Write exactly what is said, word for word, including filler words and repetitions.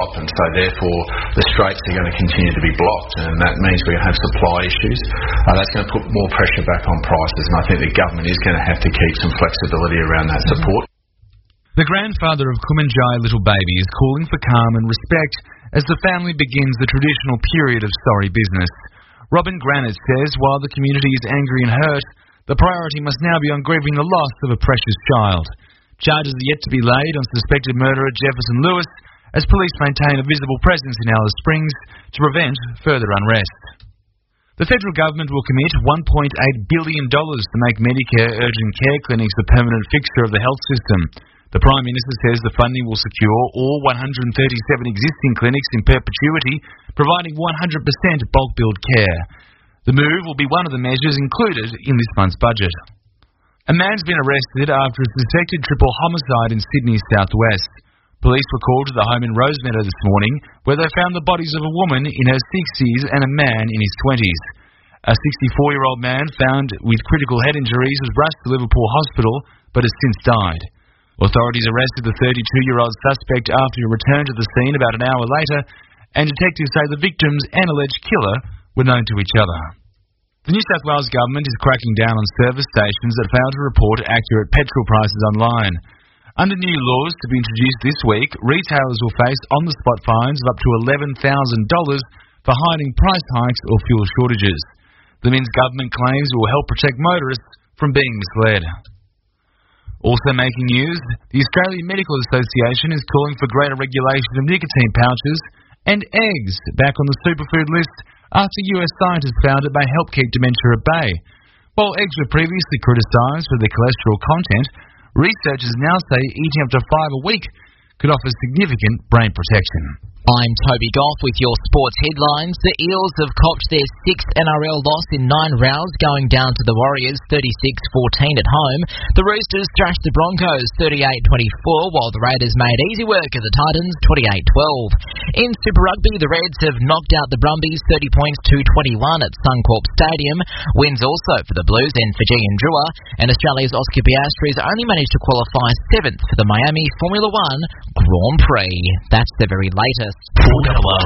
and so therefore the straits are going to continue to be blocked, and that means we're going to have supply issues. Uh, that's going to put more pressure back on prices, and I think the government is going to have to keep some flexibility around that support. The grandfather of Kumanjai little baby is calling for calm and respect as the family begins the traditional period of sorry business. Robin Granite says while the community is angry and hurt, the priority must now be on grieving the loss of a precious child. Charges are yet to be laid on suspected murderer Jefferson Lewis, as police maintain a visible presence in Alice Springs to prevent further unrest. The federal government will commit one point eight billion dollars to make Medicare urgent care clinics a permanent fixture of the health system. The Prime Minister says the funding will secure all one hundred thirty-seven existing clinics in perpetuity, providing one hundred percent bulk billed care. The move will be one of the measures included in this month's budget. A man's been arrested after a suspected triple homicide in Sydney's southwest. Police were called to the home in Rosemeadow this morning, where they found the bodies of a woman in her sixties and a man in his twenties. A sixty-four-year-old man found with critical head injuries was rushed to Liverpool Hospital, but has since died. Authorities arrested the thirty-two-year-old suspect after he returned to the scene about an hour later, and detectives say the victims and alleged killer were known to each other. The New South Wales government is cracking down on service stations that fail to report accurate petrol prices online. Under new laws to be introduced this week, retailers will face on-the-spot fines of up to eleven thousand dollars for hiding price hikes or fuel shortages. The Min's government claims it will help protect motorists from being misled. Also making news, the Australian Medical Association is calling for greater regulation of nicotine pouches and eggs back on the superfood list after U S scientists found it may help keep dementia at bay. While eggs were previously criticised for their cholesterol content, researchers now say eating up to five a week could offer significant brain protection. I'm Toby Goff with your sports headlines. The Eels have copped their sixth N R L loss in nine rounds, going down to the Warriors thirty-six fourteen at home. The Roosters thrashed the Broncos thirty-eight twenty-four, while the Raiders made easy work of the Titans twenty-eight twelve. In Super Rugby, the Reds have knocked out the Brumbies thirty points to twenty-one at Suncorp Stadium. Wins also for the Blues and Fiji and Drua, and Australia's Oscar Piastri has only managed to qualify seventh for the Miami Formula One Grand Prix. That's the very latest.